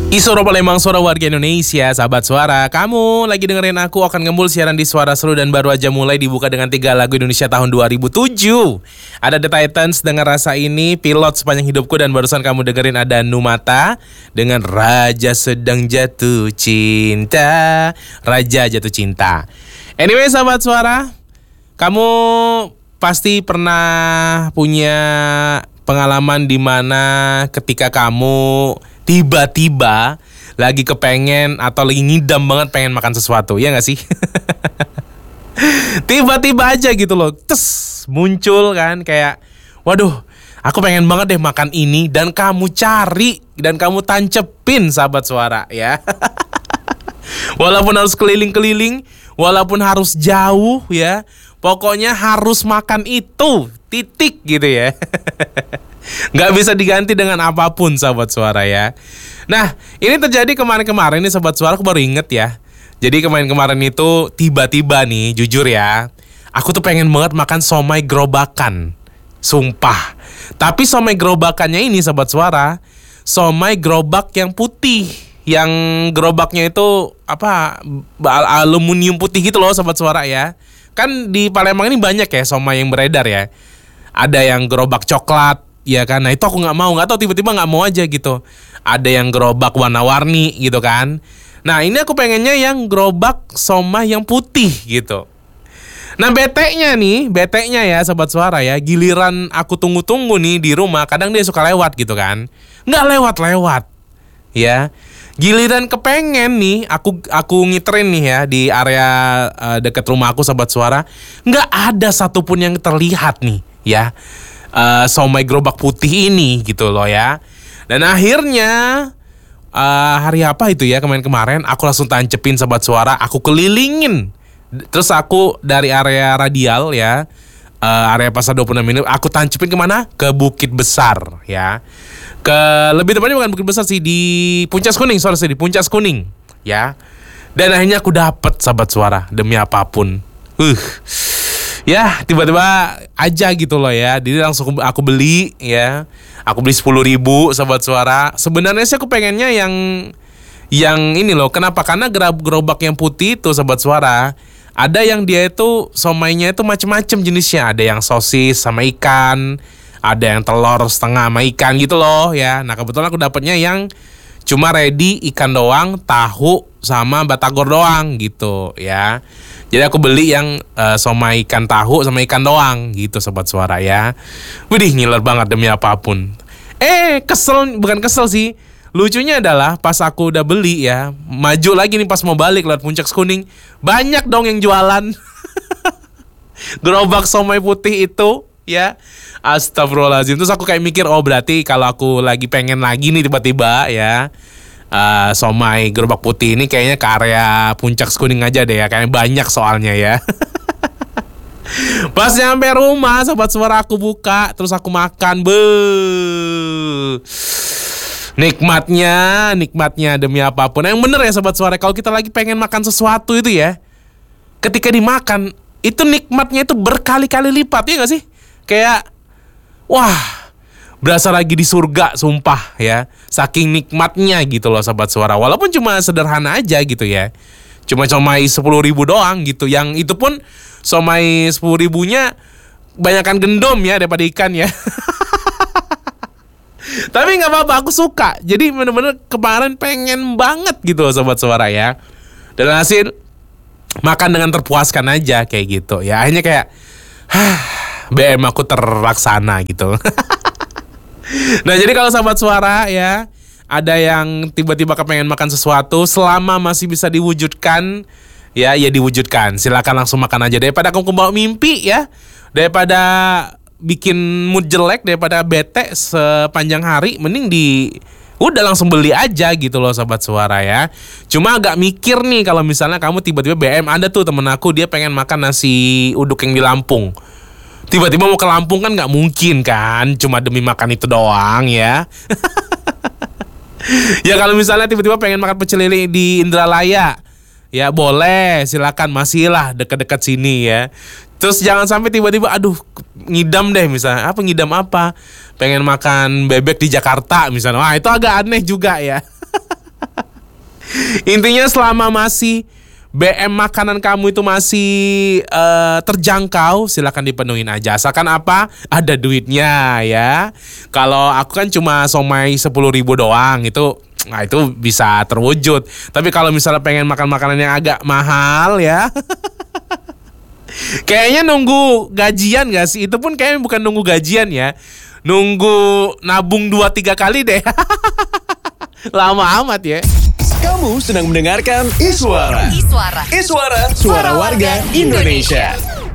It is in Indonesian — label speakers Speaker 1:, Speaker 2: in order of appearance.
Speaker 1: Isoro Palembang, suara warga Indonesia, sahabat suara. Kamu lagi dengerin aku akan ngembul siaran di Suara Seru dan baru aja mulai dibuka dengan 3 lagu Indonesia tahun 2007. Ada The Titans dengan Rasa Ini, Pilot Sepanjang Hidupku, dan barusan kamu dengerin ada Numata dengan Raja Sedang Jatuh Cinta. Raja Jatuh Cinta. Anyway, sahabat suara, kamu pasti pernah punya pengalaman di mana ketika kamu tiba-tiba lagi kepengen atau lagi ngidam banget pengen makan sesuatu, ya gak sih? Tiba-tiba aja gitu loh, muncul kan kayak, waduh, aku pengen banget deh makan ini, dan kamu cari dan kamu tancepin, sahabat suara, ya. Walaupun harus keliling-keliling, walaupun harus jauh, ya, pokoknya harus makan itu, titik gitu ya. Nggak bisa diganti dengan apapun, sahabat suara ya. Nah, ini terjadi kemarin-kemarin nih, sahabat suara, aku baru inget ya. Jadi kemarin-kemarin itu tiba-tiba nih, jujur ya, aku tuh pengen banget makan somai gerobakan. Sumpah. Tapi somai gerobakannya ini, sahabat suara, somai gerobak yang putih. Yang gerobaknya itu apa, aluminium putih gitu loh, sahabat suara ya. Kan di Palembang ini banyak ya somai yang beredar ya. Ada yang gerobak coklat, ya kan. Nah itu aku nggak tahu tiba-tiba nggak mau aja gitu. Ada yang gerobak warna-warni gitu kan. Nah ini aku pengennya yang gerobak somai yang putih gitu. Nah beteknya ya sahabat suara ya, giliran aku tunggu-tunggu nih di rumah, kadang dia suka lewat gitu kan. Nggak lewat-lewat ya. Giliran kepengen nih, aku ngiterin nih ya di area dekat rumah aku, sahabat suara, nggak ada satupun yang terlihat nih ya, somai gerobak putih ini gitu loh ya. Dan akhirnya hari apa itu ya, kemarin aku langsung tancepin, sahabat suara, aku kelilingin. Terus aku dari area radial ya, area pasar 26 ini, aku tancepin kemana? Ke Bukit Besar ya. Lebih tepatnya bukan Bukit Besar sih, di Puncak Kuning, di Puncak Kuning ya. Dan akhirnya aku dapet, sahabat suara, demi apapun. Ya tiba-tiba aja gitu loh ya. Jadi langsung aku beli ya. Aku beli 10.000, sahabat suara. Sebenarnya sih aku pengennya yang ini loh. Kenapa? Karena gerobak yang putih itu, sahabat suara, ada yang dia itu somainya itu macam-macam jenisnya. Ada yang sosis sama ikan, ada yang telur setengah sama ikan gitu loh ya. Nah kebetulan aku dapetnya yang cuma ready ikan doang, tahu sama batagor doang gitu ya. Jadi aku beli yang somai ikan tahu sama ikan doang gitu, sobat suara ya. Widih, ngiler banget demi apapun. Bukan kesel sih. Lucunya adalah pas aku udah beli ya, maju lagi nih pas mau balik lewat Puncak Kuning, banyak dong yang jualan gerobak somai putih itu ya. Astagfirullahaladzim. Terus aku kayak mikir, oh berarti kalau aku lagi pengen lagi nih tiba-tiba ya, somai gerobak putih ini kayaknya ke area Puncak Kuning aja deh ya, kayaknya banyak soalnya ya. Pas nyampe rumah, sahabat suara, aku buka, terus aku makan. Nikmatnya demi apapun. Yang bener ya sahabat suara, kalau kita lagi pengen makan sesuatu itu ya, ketika dimakan itu nikmatnya itu berkali-kali lipat, ya gak sih? Kayak wah, berasa lagi di surga, sumpah ya. Saking nikmatnya gitu loh, sahabat suara. Walaupun cuma sederhana aja gitu ya, cuma somai 10.000 doang gitu. Yang itu pun somai 10.000-nya banyakan gendom ya daripada ikan ya. Tapi gak apa-apa, aku suka. Jadi bener-bener kemarin pengen banget gitu loh, sahabat suara ya. Dan hasil makan dengan terpuaskan aja kayak gitu ya. Akhirnya kayak BM aku terlaksana gitu. Nah jadi kalau sahabat suara ya, ada yang tiba-tiba kepengen makan sesuatu, selama masih bisa diwujudkan ya diwujudkan. Silakan langsung makan aja, daripada kamu bawa mimpi ya, daripada bikin mood jelek, daripada bete sepanjang hari, mending udah langsung beli aja gitu loh, sahabat suara ya. Cuma agak mikir nih kalau misalnya kamu tiba-tiba BM, ada tuh temen aku, dia pengen makan nasi uduk yang di Lampung. Tiba-tiba mau ke Lampung kan nggak mungkin kan, cuma demi makan itu doang ya. Ya kalau misalnya tiba-tiba pengen makan pecel lele di Indralaya, ya boleh, silakan, masih lah dekat-dekat sini ya. Terus jangan sampai tiba-tiba aduh ngidam deh misalnya. Ngidam apa? Pengen makan bebek di Jakarta misalnya. Wah itu agak aneh juga ya. Intinya selama masih BM makanan kamu itu masih terjangkau, silakan dipenuhin aja. Asalkan apa? Ada duitnya ya. Kalau aku kan cuma somai 10.000 doang itu. Nah itu bisa terwujud. Tapi kalau misalnya pengen makan makanan yang agak mahal ya, kayaknya nunggu gajian gak sih? Itu pun kayaknya bukan nunggu gajian ya, nunggu nabung 2-3 kali deh. Lama amat ya.
Speaker 2: Kamu sedang mendengarkan Iswara. Suara warga Indonesia.